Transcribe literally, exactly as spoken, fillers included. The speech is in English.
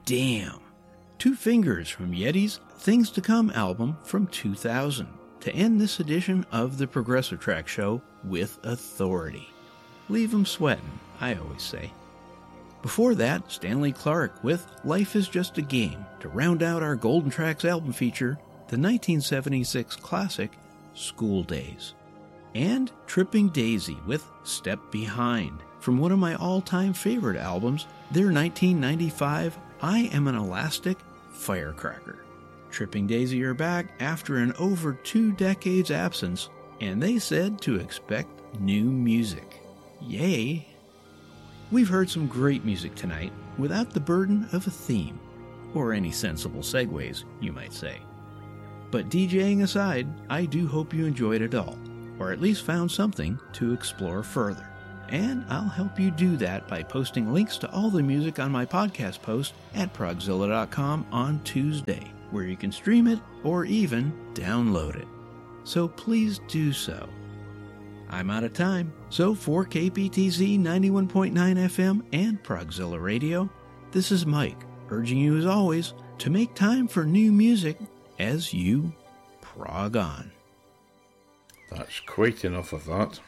Damn! Two Fingers from Yeti's Things to Come album from two thousand to end this edition of the Progressive Track Show with authority. Leave 'em sweating, I always say. Before that, Stanley Clarke with Life is Just a Game to round out our Golden Tracks album feature, the nineteen seventy-six classic School Days. And Tripping Daisy with Step Behind from one of my all-time favorite albums, their nineteen ninety-five I Am an Elastic Firecracker. Tripping Daisy are back after an over two decades absence, and they said to expect new music. Yay! We've heard some great music tonight without the burden of a theme, or any sensible segues, you might say. But DJing aside, I do hope you enjoyed it all, or at least found something to explore further. And I'll help you do that by posting links to all the music on my podcast post at progzilla dot com on Tuesday, where you can stream it or even download it. So please do so. I'm out of time, so for K P T Z ninety-one point nine F M and Progzilla Radio, this is Mike, urging you as always to make time for new music as you prog on. That's quite enough of that.